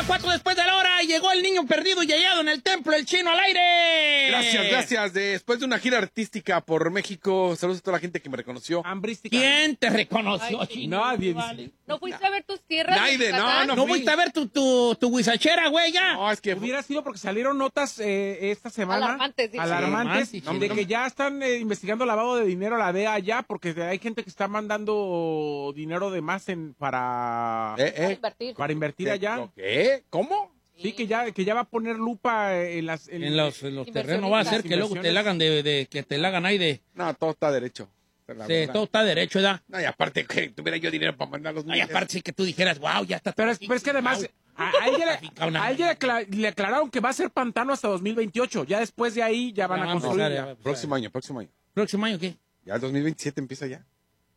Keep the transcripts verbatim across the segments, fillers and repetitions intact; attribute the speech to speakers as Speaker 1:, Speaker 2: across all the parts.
Speaker 1: cuatro después de la hora, y llegó el niño perdido y hallado en el templo, el Chino al aire.
Speaker 2: Gracias, gracias. Después de una gira artística por México, saludos a toda la gente que me reconoció.
Speaker 3: Hambrística.
Speaker 1: ¿Quién te reconoció,
Speaker 3: Ay,
Speaker 1: Chino?
Speaker 3: nadie.
Speaker 1: Vale.
Speaker 4: ¿No fuiste a ver tus tierras?
Speaker 2: Nadie, no, no.
Speaker 1: ¿No
Speaker 2: fui.
Speaker 1: fuiste a ver tu, tu, tu guisachera, güey, ya?
Speaker 2: No, es que
Speaker 3: Hubiera sido porque salieron notas eh, esta semana
Speaker 4: Alarmantes, dice.
Speaker 3: alarmantes
Speaker 1: Sí,
Speaker 3: de que ya están eh, investigando lavado de dinero a la D E A ya, porque hay gente que está mandando dinero de más en, para,
Speaker 2: Eh,
Speaker 4: Para
Speaker 2: eh.
Speaker 4: invertir.
Speaker 3: para invertir allá.
Speaker 2: ¿Qué? ¿Cómo?
Speaker 3: Sí, que ya, que ya va a poner lupa en las... En,
Speaker 1: En los, en los terrenos va a ser que luego te la hagan de, de que te la hagan ahí de...
Speaker 2: No, todo está derecho. La
Speaker 1: Sí,
Speaker 2: verdad.
Speaker 1: todo está derecho, ¿verdad?
Speaker 2: No, y aparte que tuviera yo dinero para mandar los
Speaker 1: Ay, aparte sí que tú dijeras, wow, ya está.
Speaker 3: Pero es, pero es que además, a, a ella, le, a ella le, acla- le aclararon que va a ser pantano hasta dos mil veintiocho. Ya después de ahí ya van
Speaker 1: Ya
Speaker 3: a
Speaker 1: vamos a
Speaker 3: construir.
Speaker 1: empezar, ya.
Speaker 2: Próximo año, próximo año.
Speaker 1: ¿Próximo año qué?
Speaker 2: Ya el dos mil veintisiete empieza ya.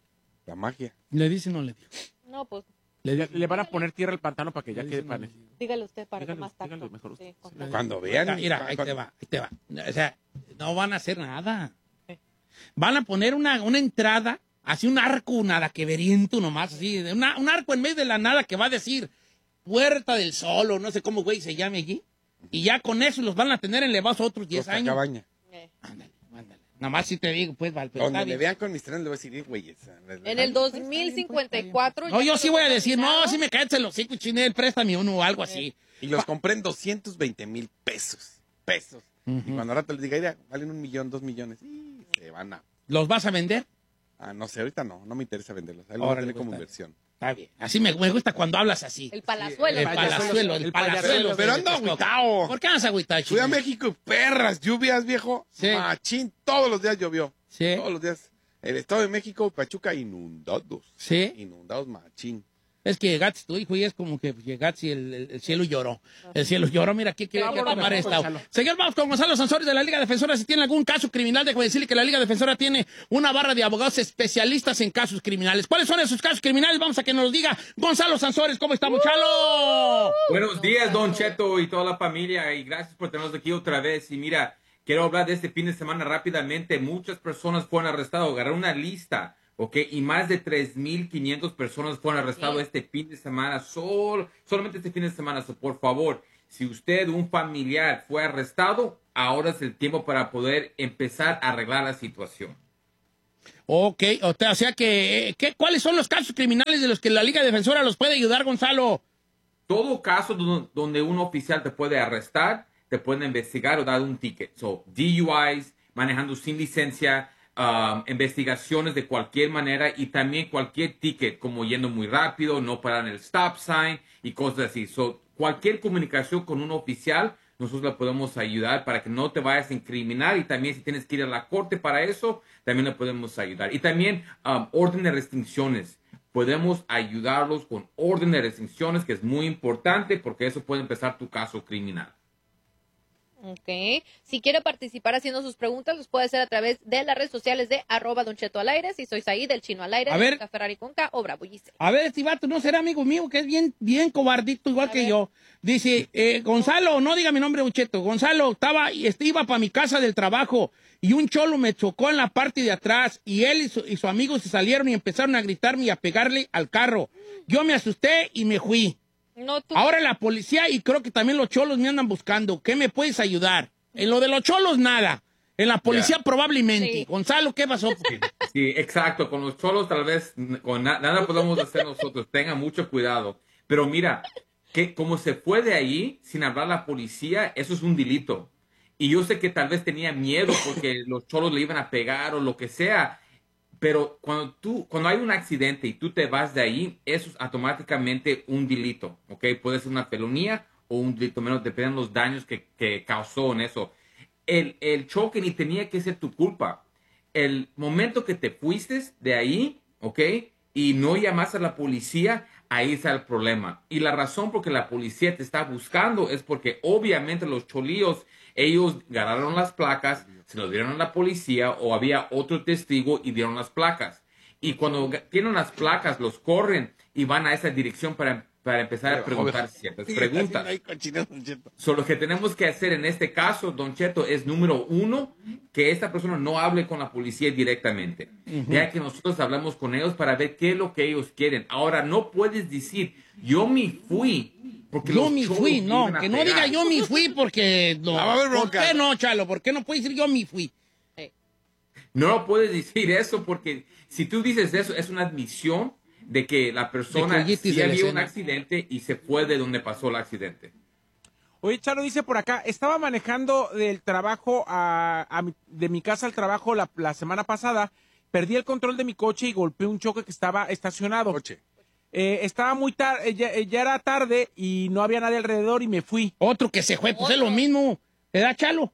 Speaker 2: La magia.
Speaker 1: ¿Le dice o no le digo?
Speaker 4: No, pues,
Speaker 3: Le, le van a poner tierra al pantano para que ya quede pane.
Speaker 4: dígale usted para que
Speaker 3: Dígale,
Speaker 4: más tacto.
Speaker 3: dígale mejor usted.
Speaker 4: Sí, con
Speaker 3: Sí.
Speaker 4: calma.
Speaker 2: Cuando vean.
Speaker 1: Mira, ahí
Speaker 2: cuando-
Speaker 1: te va, ahí te va. O sea, no van a hacer nada. Van a poner una, una entrada, así un arco nada que veriento nomás, así, de una- un arco en medio de la nada que va a decir Puerta del Sol, o no sé cómo, güey, se llame allí. Y ya con eso los van a tener elevados otros diez
Speaker 2: Costa
Speaker 1: años.
Speaker 2: Cabaña.
Speaker 4: Eh.
Speaker 1: Ándale, ándale. Nada más si te digo, pues, Val, pero
Speaker 2: Donde
Speaker 1: está
Speaker 2: le
Speaker 1: bien.
Speaker 2: vean con mis trenes le voy a decir, "Eh, güey, esa".
Speaker 4: En el dos mil cincuenta y cuatro.
Speaker 1: No,
Speaker 4: ya
Speaker 1: yo
Speaker 4: que
Speaker 1: sí
Speaker 4: lo
Speaker 1: voy a
Speaker 4: tengo
Speaker 1: decir, no,
Speaker 4: terminado.
Speaker 1: sí me caes en los cinco chinel, préstame uno o algo así.
Speaker 2: Y los compré en doscientos veinte mil pesos. Pesos. Y cuando al rato les diga, mira, valen un millón, dos millones. Y se van a...
Speaker 1: ¿Los vas a vender?
Speaker 2: Ah, no sé, ahorita no, no me interesa venderlos. Ahí lo voy a
Speaker 1: Órale,
Speaker 2: tener como
Speaker 1: pues,
Speaker 2: inversión.
Speaker 1: Está bien. Así me, me gusta cuando hablas así.
Speaker 4: El palazuelo.
Speaker 1: El
Speaker 3: el
Speaker 1: palazuelo, el
Speaker 3: el
Speaker 1: palazuelo.
Speaker 3: palazuelo.
Speaker 2: Pero ando agüitao.
Speaker 1: ¿Por qué andas agüitado,
Speaker 2: Fui a
Speaker 1: Chino?
Speaker 2: México y perras, lluvias, viejo.
Speaker 1: Sí.
Speaker 2: Machín, todos los días llovió.
Speaker 1: Sí.
Speaker 2: Todos los días. El estado de México, Pachuca, inundados.
Speaker 1: Sí.
Speaker 2: Inundados, machín.
Speaker 1: Es que llegaste tu hijo y es como que llegaste y el, el- el cielo lloró. El cielo lloró. Mira, aquí quiere
Speaker 3: Vámonos,
Speaker 1: tomar
Speaker 3: vámonos,
Speaker 1: esta.
Speaker 3: Gonzalo.
Speaker 1: Señor, vamos con Gonzalo Sansores de la Liga Defensora. Si tiene algún caso criminal, déjame decirle que la Liga Defensora tiene una barra de abogados especialistas en casos criminales. ¿Cuáles son esos casos criminales? Vamos a que nos los diga Gonzalo Sansores. ¿Cómo estamos, Chalo?
Speaker 5: Buenos días, Don Cheto y toda la familia, y gracias por tenernos aquí otra vez. Y mira, quiero hablar de este fin de semana rápidamente. Muchas personas fueron arrestadas, agarré una lista, ¿ok? Y más de tres mil quinientas personas fueron arrestadas
Speaker 4: Sí.
Speaker 5: este fin de semana, sol, solamente este fin de semana. So, por favor, si usted, un familiar, fue arrestado, ahora es el tiempo para poder empezar a arreglar la situación.
Speaker 1: Ok, o te- o sea que, ¿qué, ¿cuáles son los casos criminales de los que la Liga Defensora los puede ayudar, Gonzalo?
Speaker 5: Todo caso do- donde un oficial te puede arrestar, te pueden investigar o dar un ticket. So, D U Is, manejando sin licencia, um, investigaciones de cualquier manera y también cualquier ticket, como yendo muy rápido, no parar en el stop sign y cosas así. So, cualquier comunicación con un oficial, nosotros le podemos ayudar para que no te vayas a incriminar, y también si tienes que ir a la corte para eso, también le podemos ayudar. Y también um, orden de restricciones. Podemos ayudarlos con orden de restricciones, que es muy importante porque eso puede empezar tu caso criminal.
Speaker 4: Ok. Si quiere participar haciendo sus preguntas, los puede hacer a través de las redes sociales de arroba Don Cheto al aire. Si sois ahí del Chino al aire,
Speaker 1: A
Speaker 4: de
Speaker 1: ver.
Speaker 4: Luca Ferrari con K o Bravo Gise.
Speaker 1: A ver, este vato no será amigo mío, que es bien, bien cobardito, igual
Speaker 4: A
Speaker 1: que
Speaker 4: ver.
Speaker 1: yo. Dice, eh, Gonzalo, no diga mi nombre, Ucheto. Gonzalo, estaba, este, iba para mi casa del trabajo y un cholo me chocó en la parte de atrás y él y su, y su amigo se salieron y empezaron a gritarme y a pegarle al carro. Yo me asusté y me fui.
Speaker 4: No, tú.
Speaker 1: Ahora la policía y creo que también los cholos me andan buscando. ¿Qué me puedes ayudar? En lo de los cholos, nada. En la policía,
Speaker 5: Ya.
Speaker 1: probablemente.
Speaker 4: Sí.
Speaker 1: Gonzalo, ¿qué pasó?
Speaker 5: Sí, exacto. Con los cholos tal vez n- con na- nada podemos hacer nosotros. Tengan mucho cuidado. Pero mira, que como se fue de ahí sin hablar a la policía, eso es un delito. Y yo sé que tal vez tenía miedo porque los cholos le iban a pegar o lo que sea. Pero cuando tú, cuando hay un accidente y tú te vas de ahí, eso es automáticamente un delito, ¿ok? Puede ser una felonía o un delito menos, dependiendo de los daños que, que causó en eso. El, el choque ni tenía que ser tu culpa. El momento que te fuiste de ahí, ¿ok? Y no llamas a la policía, ahí está el problema. Y la razón por que la policía te está buscando es porque obviamente los cholíos, ellos ganaron las placas, se lo dieron a la policía o había otro testigo y dieron las placas. Y cuando ga- tienen las placas, los corren y van a esa dirección para, para empezar a preguntar ciertas preguntas.
Speaker 2: Ay, cochino, Don Cheto.
Speaker 5: So, lo que tenemos que hacer en este caso, Don Cheto, es número uno, que esta persona no hable con la policía directamente. Ya que nosotros hablamos con ellos para ver qué es lo que ellos quieren. Ahora, no puedes decir, yo me fui Porque
Speaker 1: Yo
Speaker 5: los
Speaker 1: me
Speaker 5: cholos
Speaker 1: fui,
Speaker 5: me
Speaker 1: no,
Speaker 5: iban a
Speaker 1: que no
Speaker 5: pegar.
Speaker 1: diga yo me fui porque no.
Speaker 2: Ah, va a haber
Speaker 1: ¿Por
Speaker 2: bronca.
Speaker 1: qué no, Chalo? ¿Por qué no puede decir yo me fui?
Speaker 5: No lo puedes decir eso porque si tú dices eso, es una admisión de que la persona
Speaker 1: De collitis
Speaker 5: sí
Speaker 1: de la
Speaker 5: había un
Speaker 1: escena.
Speaker 5: accidente y se fue de donde pasó el accidente.
Speaker 3: Oye, Chalo dice por acá, estaba manejando del trabajo a, a mi- de mi casa al trabajo la, la semana pasada, perdí el control de mi coche y golpeé un choque que estaba estacionado.
Speaker 2: Coche.
Speaker 3: Eh, estaba muy tarde, ya, eh, ya era tarde y no había nadie alrededor y me fui.
Speaker 1: Otro que se fue, pues es lo mismo. ¿Verdad, Chalo?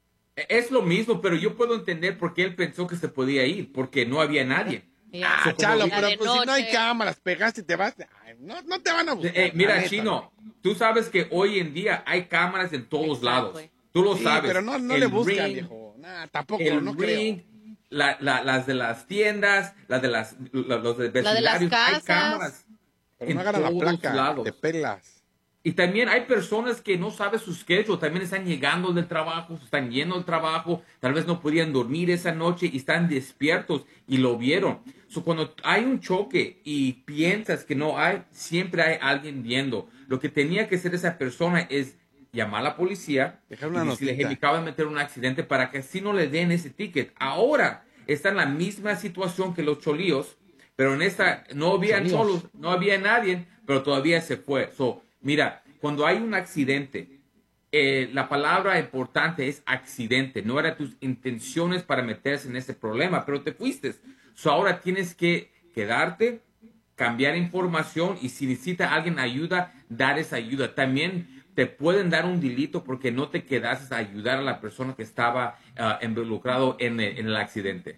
Speaker 5: Es lo mismo, pero yo puedo entender por qué él pensó que se podía ir, porque no había nadie.
Speaker 4: Ya.
Speaker 2: Ah, Chalo,
Speaker 4: La
Speaker 2: pero
Speaker 4: de
Speaker 2: pues si no hay
Speaker 4: noche.
Speaker 2: cámaras, pegaste y te vas. Ay, no, no te van a buscar.
Speaker 5: Eh,
Speaker 2: la
Speaker 5: mira,
Speaker 2: neta,
Speaker 5: Chino,
Speaker 2: güey.
Speaker 5: tú sabes que hoy en día hay cámaras en todos
Speaker 4: Exacto,
Speaker 5: lados.
Speaker 4: güey.
Speaker 5: Tú lo
Speaker 2: Sí,
Speaker 5: sabes.
Speaker 2: pero no, no
Speaker 5: El
Speaker 2: le buscan,
Speaker 5: Ring,
Speaker 2: viejo. Nah, tampoco,
Speaker 5: El
Speaker 2: no
Speaker 5: Ring,
Speaker 2: creo.
Speaker 5: la- la- las de las tiendas, las de las, la- los de
Speaker 4: La de las
Speaker 5: vecindarios, hay
Speaker 4: casas.
Speaker 5: cámaras.
Speaker 2: Pero
Speaker 5: en
Speaker 2: no agarran la
Speaker 5: todos
Speaker 2: placa,
Speaker 5: lados.
Speaker 2: te pelas.
Speaker 5: Y también hay personas que no saben su schedule, también están llegando del trabajo, están yendo del trabajo, tal vez no podían dormir esa noche y están despiertos y lo vieron. So, cuando hay un choque y piensas que no hay, siempre hay alguien viendo. Lo que tenía que hacer esa persona es llamar a la policía
Speaker 2: Dejar una
Speaker 5: y decirle,
Speaker 2: notita.
Speaker 5: "Hey, me acabo de meter un accidente", para que así no le den ese ticket. Ahora está en la misma situación que los cholíos, pero en esta no había
Speaker 1: Cholíos.
Speaker 5: cholos, no había nadie, pero todavía se fue. So, mira, cuando hay un accidente, eh, la palabra importante es accidente. No eran tus intenciones para meterse en ese problema, pero te fuiste. So, ahora tienes que quedarte, cambiar información y si necesita alguien ayuda, dar esa ayuda. También te pueden dar un delito porque no te quedaste a ayudar a la persona que estaba ah, involucrado en el, en el accidente.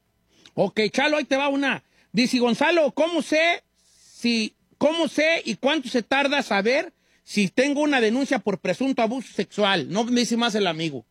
Speaker 1: Ok, Chalo, ahí te va una. Dice Gonzalo, ¿cómo sé si, cómo sé y cuánto se tarda saber si tengo una denuncia por presunto abuso sexual? No me dice más el amigo.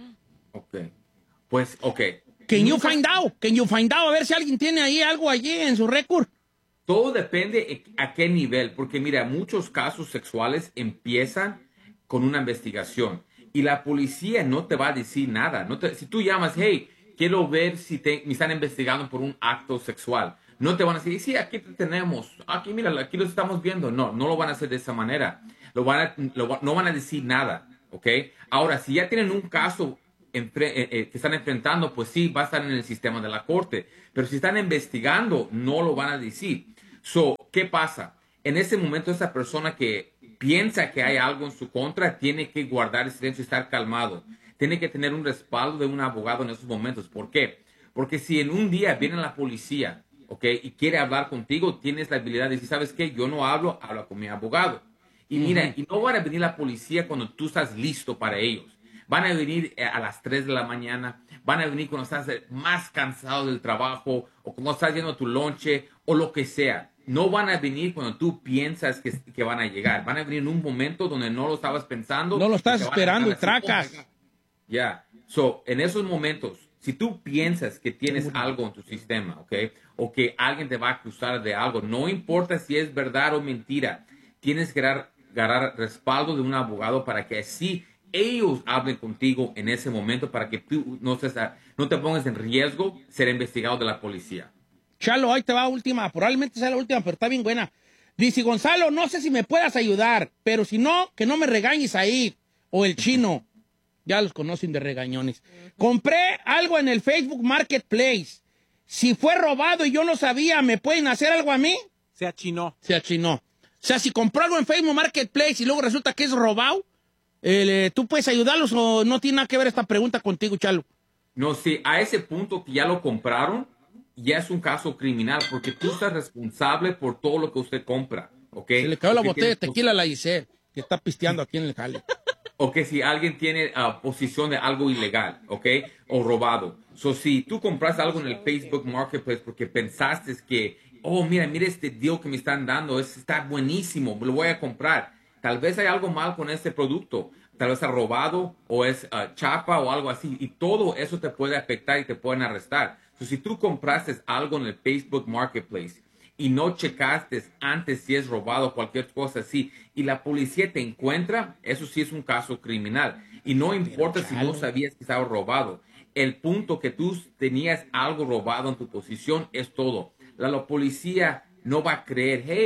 Speaker 5: Ok. Pues, ok.
Speaker 1: Can you
Speaker 5: Nunca-
Speaker 1: find out? Can you find out? A ver si alguien tiene ahí algo allí en su récord.
Speaker 5: Todo depende a qué nivel, porque mira, muchos casos sexuales empiezan con una investigación y la policía no te va a decir nada. No te- si tú llamas, hey, quiero ver si te, me están investigando por un acto sexual, no te van a decir, sí, aquí te tenemos, aquí mira, aquí lo estamos viendo. No, no lo van a hacer de esa manera. Lo van a, lo va- no van a decir nada, ¿ok? Ahora, si ya tienen un caso enfre- eh, eh, que están enfrentando, pues sí, va a estar en el sistema de la corte. Pero si están investigando, no lo van a decir. So, ¿qué pasa? En ese momento, esa persona que piensa que hay algo en su contra, tiene que guardar el silencio y estar calmado. Tiene que tener un respaldo de un abogado en esos momentos. ¿Por qué? Porque si en un día viene la policía, ¿ok? Y quiere hablar contigo, tienes la habilidad de decir, ¿sabes qué? Yo no hablo, hablo con mi abogado. Y mira, y no van a venir la policía cuando tú estás listo para ellos. Van a venir eh, a las tres de la mañana, van a venir cuando estás eh, más cansado del trabajo o cuando estás yendo a tu lonche o lo que sea. No van a venir cuando tú piensas que, que van a llegar. Van a venir en un momento donde no lo estabas pensando.
Speaker 1: No lo estás
Speaker 5: y te van a
Speaker 1: esperando y
Speaker 5: dejar así,
Speaker 1: tracas.
Speaker 5: "Oh my God". Ya. So, en esos momentos, si tú piensas que tienes algo en tu sistema, ¿ok? O que alguien te va a acusar de algo, no importa si es verdad o mentira, tienes que dar, agarrar respaldo de un abogado para que así ellos hablen contigo en ese momento para que tú no, seas, no te pongas en riesgo ser investigado de la policía.
Speaker 1: Chalo, ahí te va última. Probablemente sea la última, pero está bien buena. Dice Gonzalo, no sé si me puedas ayudar, pero si no, que no me regañes ahí. O el chino. Ya los conocen de regañones. Compré algo en el Facebook Marketplace. Si fue robado y yo no sabía, ¿me pueden hacer algo a mí?
Speaker 3: Se achinó.
Speaker 1: Se achinó. O sea, si compró algo en Facebook Marketplace y luego resulta que es robado, eh, ¿tú puedes ayudarlos o no tiene nada que ver esta pregunta contigo, Chalo?
Speaker 5: No, sí, a ese punto que ya lo compraron, ya es un caso criminal porque tú estás responsable por todo lo que usted compra, ¿ok?
Speaker 1: Se le cayó la
Speaker 5: Porque
Speaker 1: botella de
Speaker 5: tienes-
Speaker 1: tequila a la Giselle, que está pisteando aquí en el jale.
Speaker 5: O que si alguien tiene ah, posición de algo ilegal, ¿ok? O robado. So, si tú compras algo en el Facebook Marketplace porque pensaste que, oh, mira, mira este deal que me están dando, es, está buenísimo, me lo voy a comprar. Tal vez hay algo mal con este producto. Tal vez ha robado o es ah, chapa o algo así. Y todo eso te puede afectar y te pueden arrestar. So, si tú compraste algo en el Facebook Marketplace y no checaste antes si es robado o cualquier cosa así, y la policía te encuentra, eso sí es un caso criminal. Y no importa si no sabías que estaba robado. El punto que tú tenías algo robado en tu posición es todo. La, la policía no va a creer, hey,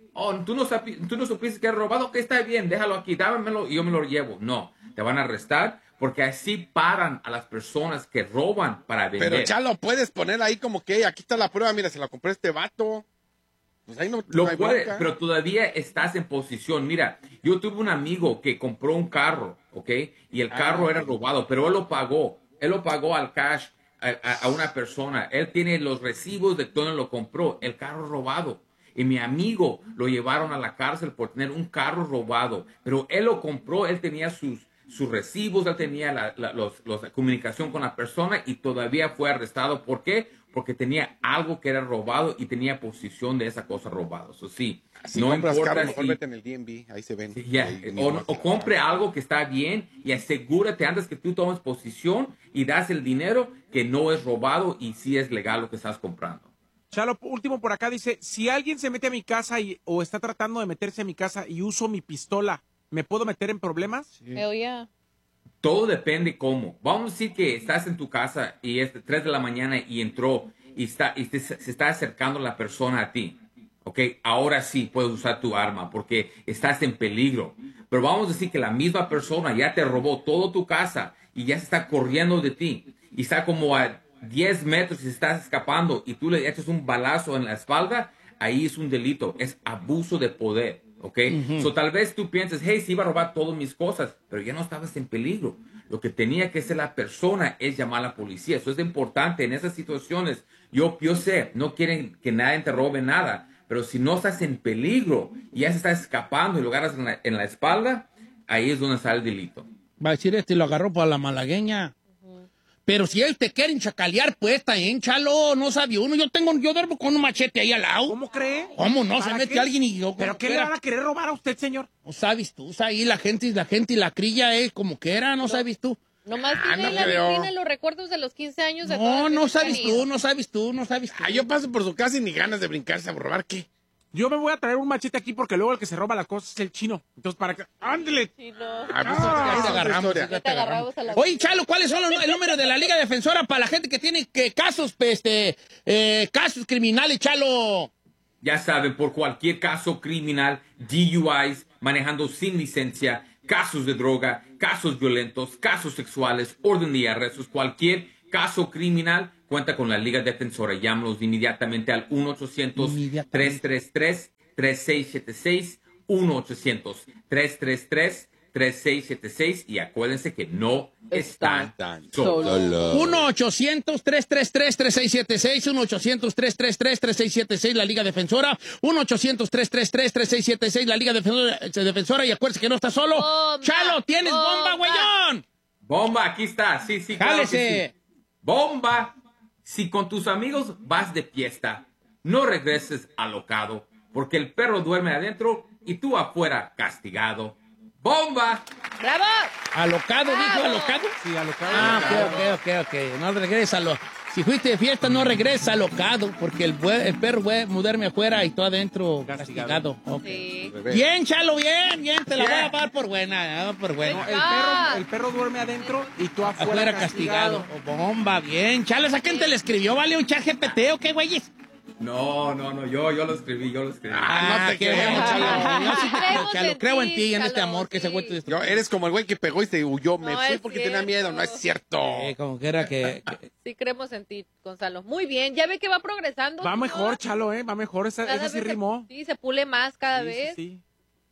Speaker 5: Oh, ¿tú no, sapi- tú no supiste que era robado, que está bien, déjalo aquí, dámelo y yo me lo llevo. No, te van a arrestar porque así paran a las personas que roban para vender.
Speaker 2: Pero Chalo, puedes poner ahí como que aquí está la prueba, mira, se la compré a este vato. Pues ahí no,
Speaker 5: Lo
Speaker 2: no hay
Speaker 5: puede,
Speaker 2: bronca.
Speaker 5: pero todavía estás en posición. Mira, yo tuve un amigo que compró un carro, ¿ok? Y el carro
Speaker 2: Ah.
Speaker 5: era robado, pero él lo pagó. Él lo pagó al cash a, a- a una persona. Él tiene los recibos de dónde lo compró. El carro robado. Y mi amigo lo llevaron a la cárcel por tener un carro robado. Pero él lo compró, él tenía sus, sus recibos, él tenía la, la, los, los- la comunicación con la persona y todavía fue arrestado. ¿Por qué? Porque tenía algo que era robado y tenía posesión de esa cosa robada. Eso sí,
Speaker 2: Si
Speaker 5: no
Speaker 2: compras
Speaker 5: importa
Speaker 2: carro, mejor
Speaker 5: si-
Speaker 2: vete en el D M V, ahí se ven.
Speaker 5: Sí, ya.
Speaker 2: Ahí
Speaker 5: O,
Speaker 2: mismo
Speaker 5: o
Speaker 2: se-
Speaker 5: compre algo que está bien y asegúrate antes que tú tomes posición y das el dinero que no es robado y sí es legal lo que estás comprando.
Speaker 3: Chalo, último por acá dice, si alguien se mete a mi casa y, o está tratando de meterse a mi casa y uso mi pistola, ¿me puedo meter en problemas?
Speaker 4: Hell yeah.
Speaker 5: Todo depende cómo. Vamos a decir que estás en tu casa y es de tres de la mañana y entró y, está, y te- se está acercando la persona a ti. Ok, ahora sí puedes usar tu arma porque estás en peligro. Pero vamos a decir que la misma persona ya te robó toda tu casa y ya se está corriendo de ti y está como a diez metros y se está escapando y tú le echas un balazo en la espalda, ahí es un delito, es abuso de poder. ¿Ok? So, tal vez tú pienses, hey, sí iba a robar todas mis cosas, pero ya no estabas en peligro. Lo que tenía que hacer la persona es llamar a la policía. Eso es importante en esas situaciones. Yo, yo sé, no quieren que nadie te robe nada, pero si no estás en peligro y ya se está escapando y lo agarras en la, en la espalda, ahí es donde sale el delito.
Speaker 1: Va a decir este, lo agarró para la malagueña. Pero si él te quieren chacalear, pues está bien, Chalo, no sabe uno. Yo tengo, yo duermo con un machete ahí al lado.
Speaker 3: ¿Cómo cree?
Speaker 1: ¿Cómo no? Se
Speaker 3: ¿Para
Speaker 1: mete
Speaker 3: qué?
Speaker 1: alguien y yo.
Speaker 3: ¿Pero
Speaker 1: como
Speaker 3: qué le
Speaker 1: quiera.
Speaker 3: van a querer robar a usted, señor?
Speaker 1: No sabes tú, ahí la gente, la gente y la crilla es como que era, no sabes tú.
Speaker 4: Nomás
Speaker 2: Ah,
Speaker 4: tiene
Speaker 2: no
Speaker 4: la
Speaker 2: creo.
Speaker 4: vitrina los recuerdos de los quince años de todas
Speaker 1: No,
Speaker 4: las
Speaker 1: no
Speaker 4: veces que
Speaker 1: sabes
Speaker 4: han ido.
Speaker 1: tú, no sabes tú, no sabes tú.
Speaker 2: Ah, yo paso por su casa y ni ganas de brincarse a robar, ¿qué?
Speaker 3: Yo me voy a traer un machete aquí porque luego el que se roba las cosas es el chino. Entonces, para que... ¡Ándele!
Speaker 4: Sí, no.
Speaker 2: Ah, pues,
Speaker 3: Ah,
Speaker 2: esa
Speaker 1: Ya
Speaker 2: es
Speaker 1: te
Speaker 2: otra
Speaker 1: agarramos,
Speaker 2: historia.
Speaker 1: ya
Speaker 4: Ya
Speaker 1: te
Speaker 4: te
Speaker 1: agarramos.
Speaker 4: agarramos a la...
Speaker 1: Oye, Chalo, ¿cuáles son los, el número de la Liga Defensora para la gente que tiene que, casos, pues, este, eh, casos criminales, Chalo?
Speaker 5: Ya saben, por cualquier caso criminal, D U Is, manejando sin licencia, casos de droga, casos violentos, casos sexuales, orden de arrestos, cualquier caso criminal, cuenta con la Liga Defensora. Llámalos inmediatamente al uno ochocientos, tres tres tres, tres seis siete seis, uno ochocientos, tres tres tres, tres seis siete seis y acuérdense que no están
Speaker 2: Tan
Speaker 5: solos.
Speaker 1: uno ochocientos, tres tres tres, tres seis siete seis, uno ochocientos, tres tres tres, tres seis siete seis, la Liga Defensora, uno ochocientos, tres tres tres, tres seis siete seis, la Liga Defensora, Defensora y acuérdense que no está solo.
Speaker 4: Bomba,
Speaker 1: Chalo, ¿tienes bomba,
Speaker 4: bomba.
Speaker 1: güeyón?
Speaker 5: Bomba, aquí está. Sí, sí, claro que
Speaker 1: Jálese.
Speaker 5: sí. Bomba. Si con tus amigos vas de fiesta, no regreses alocado, porque el perro duerme adentro y tú afuera castigado. ¡Bomba!
Speaker 4: ¡Bravo!
Speaker 1: ¿Alocado, dijo
Speaker 4: ¡Bravo!
Speaker 1: alocado?
Speaker 3: Sí, alocado.
Speaker 1: Ah, ok, ok, ok, ok. No regresa lo. Si fuiste de fiesta, no regresa alocado, porque el, bue- el perro bue- duerme afuera y tú adentro
Speaker 3: Castigado.
Speaker 1: castigado. Ok.
Speaker 4: Sí.
Speaker 1: Bien, Chalo, bien, bien, te la voy a
Speaker 5: Bien.
Speaker 1: pagar por buena, ah, por
Speaker 3: No,
Speaker 1: buena.
Speaker 3: el, perro, el perro duerme adentro y tú afuera,
Speaker 1: Afuera castigado. Oh, bomba, bien. Chalo, ¿esa quién te le escribió? ¿Vale un chat G P T o qué, güeyes?
Speaker 5: No, no, no, yo, yo lo escribí, yo lo escribí.
Speaker 2: Ah, no te
Speaker 1: qué
Speaker 2: creemos,
Speaker 1: bueno,
Speaker 2: Chalo.
Speaker 1: Yo sí te creo,
Speaker 4: Creemos
Speaker 1: Chalo.
Speaker 4: en
Speaker 1: Creo en
Speaker 4: ti,
Speaker 1: ti, en este
Speaker 4: Chalo,
Speaker 1: amor que ese
Speaker 4: sí.
Speaker 1: güey te
Speaker 2: Yo,
Speaker 1: destruyó.
Speaker 2: eres como el güey que pegó y se huyó. Me
Speaker 4: No
Speaker 2: fui
Speaker 4: es
Speaker 2: porque tenía
Speaker 4: cierto.
Speaker 2: miedo. No es cierto.
Speaker 1: Eh, como que era que... que-
Speaker 4: Sí creemos en ti, Gonzalo. Muy bien. Ya ve que va progresando.
Speaker 3: Va
Speaker 4: señor.
Speaker 3: mejor, Chalo, ¿eh? Va mejor. Esa,
Speaker 4: Cada
Speaker 3: esa sí
Speaker 4: vez se-
Speaker 3: rimó.
Speaker 4: Sí, se pule más cada
Speaker 3: Sí,
Speaker 4: vez.
Speaker 3: sí,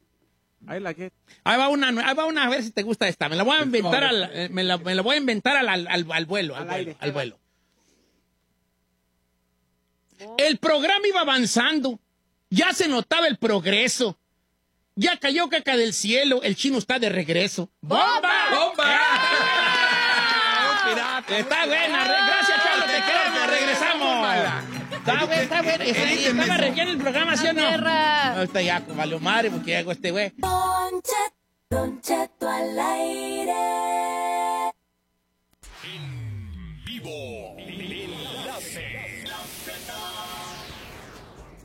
Speaker 3: sí. I like it.
Speaker 1: Ahí va una, ahí va una, a ver si te gusta esta. Me la voy a inventar al, eh, me la, me la voy a inventar al, al, al, al vuelo, al,
Speaker 3: Al
Speaker 1: vuelo,
Speaker 3: aire.
Speaker 1: al vuelo. El programa iba avanzando. Ya se notaba el progreso. Ya cayó caca del cielo. El chino está de regreso. ¡Bomba!
Speaker 5: ¡Bomba!
Speaker 1: Está buena. re- Gracias, Chalo. Te queremos. Regresamos. Está buena, está buena. Esa- Estaba re bien el programa, ¿sí o no?
Speaker 4: Tierra.
Speaker 1: No, está ya, valió madre porque hago este güey.
Speaker 6: Don Cheto, Don Cheto al aire.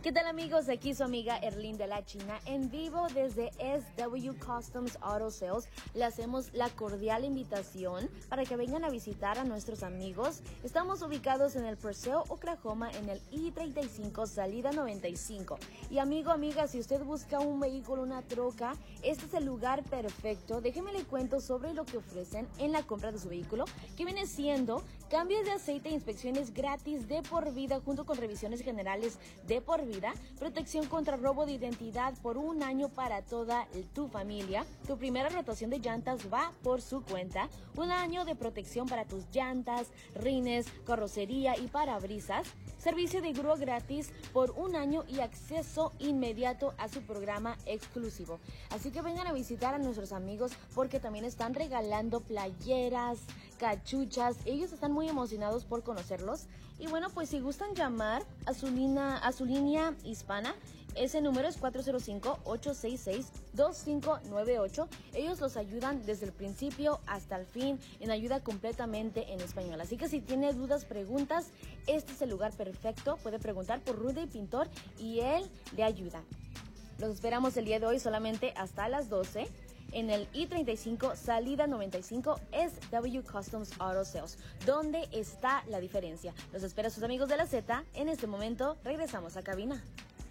Speaker 7: ¿Qué tal amigos? Aquí su amiga Erlyn de la China en vivo desde S W Customs Auto Sales. Le hacemos la cordial invitación para que vengan a visitar a nuestros amigos. Estamos ubicados en el Purcell, Oklahoma, en el I treinta y cinco, salida noventa y cinco. Y amigo, amiga, si usted busca un vehículo, una troca, este es el lugar perfecto. Déjeme le cuento sobre lo que ofrecen en la compra de su vehículo, que viene siendo cambios de aceite e inspecciones gratis de por vida junto con revisiones generales de por vida. Protección contra robo de identidad por un año para toda tu familia. Tu primera rotación de llantas va por su cuenta. Un año de protección para tus llantas, rines, carrocería y parabrisas. Servicio de grúa gratis por un año y acceso inmediato a su programa exclusivo. Así que vengan a visitar a nuestros amigos porque también están regalando playeras, cachuchas. Ellos están muy emocionados por conocerlos. Y bueno, pues si gustan llamar a su, lina, a su línea hispana, ese número es cuatro cero cinco, ocho seis seis, dos cinco nueve ocho. Ellos los ayudan desde el principio hasta el fin en ayuda completamente en español. Así que si tiene dudas, preguntas, este es el lugar perfecto. Puede preguntar por Rudy Pintor y él le ayuda. Los esperamos el día de hoy solamente hasta las doce. En el I treinta y cinco, salida noventa y cinco, S W Customs Auto Sales. ¿Dónde está la diferencia? Los espera sus amigos de la Z. En este momento, regresamos a cabina.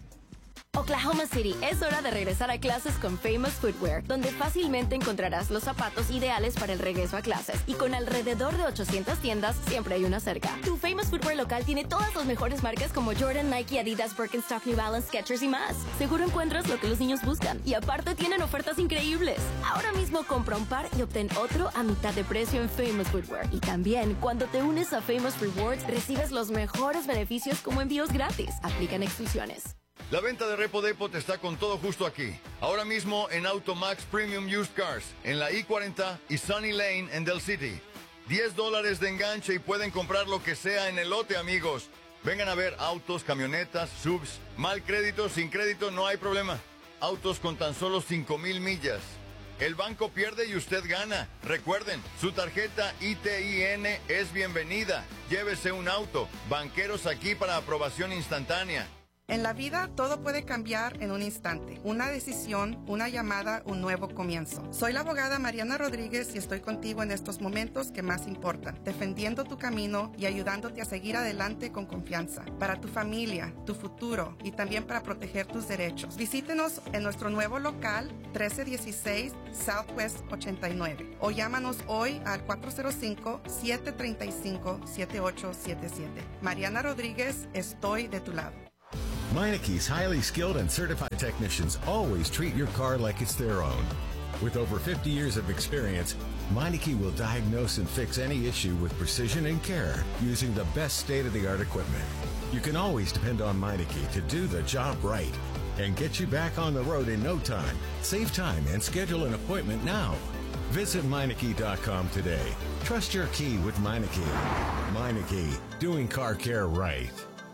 Speaker 8: Oklahoma City, es hora de regresar a clases con Famous Footwear, donde fácilmente encontrarás los zapatos ideales para el regreso a clases. Y con alrededor de ochocientas tiendas, siempre hay una cerca. Tu Famous Footwear local tiene todas las mejores marcas como Jordan, Nike, Adidas, Birkenstock, New Balance, Skechers y más. Seguro encuentras lo que los niños buscan. Y aparte tienen ofertas increíbles. Ahora mismo compra un par y obtén otro a mitad de precio en Famous Footwear. Y también, cuando te unes a Famous Rewards, recibes los mejores beneficios como envíos gratis. Aplican exclusiones.
Speaker 9: La venta de Repo Depot está con todo justo aquí. Ahora mismo en Automax Premium Used Cars, en la I cuarenta y Sunny Lane en Del City. diez dólares de enganche y pueden comprar lo que sea en el lote, amigos. Vengan a ver autos, camionetas, subs. Mal crédito, sin crédito, no hay problema. Autos con tan solo cinco mil millas. El banco pierde y usted gana. Recuerden, su tarjeta I T I N es bienvenida. Llévese un auto. Banqueros aquí para aprobación instantánea.
Speaker 10: En la vida todo puede cambiar en un instante. Una decisión, una llamada, un nuevo comienzo. Soy la abogada Mariana Rodríguez y estoy contigo en estos momentos que más importan, defendiendo tu camino y ayudándote a seguir adelante con confianza. Para tu familia, tu futuro y también para proteger tus derechos. Visítenos en nuestro nuevo local trece dieciséis Southwest ochenta y nueve o llámanos hoy al cuatro cero cinco, siete tres cinco, siete ocho siete siete. Mariana Rodríguez, estoy de tu lado.
Speaker 11: Meineke's highly skilled and certified technicians always treat your car like it's their own. With over fifty years of experience, Meineke will diagnose and fix any issue with precision and care using the best state-of-the-art equipment. You can always depend on Meineke to do the job right and get you back on the road in no time. Save time and schedule an appointment now. Visit Meineke dot com today. Trust your key with Meineke. Meineke, doing car care right.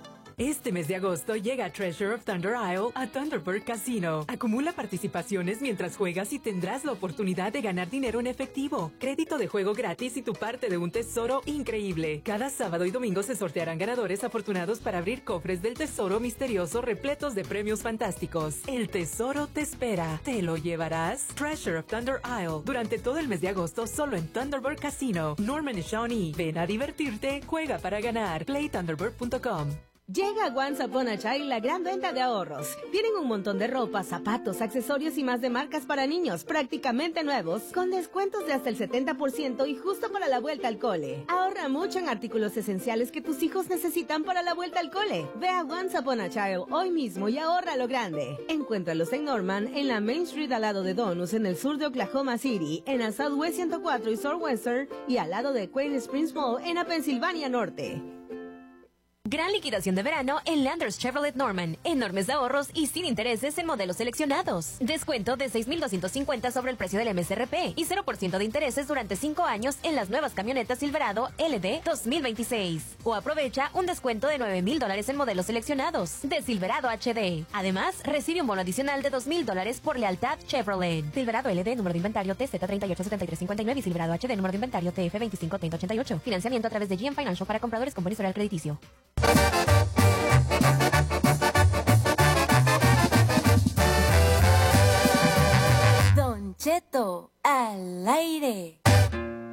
Speaker 12: Este mes de agosto llega Treasure of Thunder Isle a Thunderbird Casino. Acumula participaciones mientras juegas y tendrás la oportunidad de ganar dinero en efectivo, crédito de juego gratis y tu parte de un tesoro increíble. Cada sábado y domingo se sortearán ganadores afortunados para abrir cofres del tesoro misterioso repletos de premios fantásticos. El tesoro te espera. ¿Te lo llevarás? Treasure of Thunder Isle. Durante todo el mes de agosto solo en Thunderbird Casino. Norman y Shawnee. Ven a divertirte. Juega para ganar. play thunderbird punto com.
Speaker 13: Llega a Once Upon a Child la gran venta de ahorros. Tienen un montón de ropa, zapatos, accesorios y más de marcas para niños prácticamente nuevos, con descuentos de hasta el setenta por ciento y justo para la vuelta al cole. Ahorra mucho en artículos esenciales que tus hijos necesitan para la vuelta al cole. Ve a Once Upon a Child hoy mismo y ahorra lo grande. Encuéntralos en Norman, en la Main Street al lado de Donus, en el sur de Oklahoma City, en la Southwest ciento cuatro y Southwestern y al lado de Quail Springs Mall en la Pensilvania Norte.
Speaker 8: Gran liquidación de verano en Landers Chevrolet Norman. Enormes de ahorros y sin intereses en modelos seleccionados. Descuento de seis mil doscientos cincuenta sobre el precio del M S R P y cero por ciento de intereses durante cinco años en las nuevas camionetas Silverado L D dos mil veintiséis. O aprovecha un descuento de nueve mil dólares en modelos seleccionados de Silverado H D. Además, recibe un bono adicional de dos mil dólares por lealtad Chevrolet. Silverado L D, número de inventario T Z tres ocho siete tres cinco nueve y Silverado H D, número de inventario T F veinticinco treinta ochenta y ocho. Financiamiento a través de G M Financial para compradores con buen historial crediticio.
Speaker 6: al aire.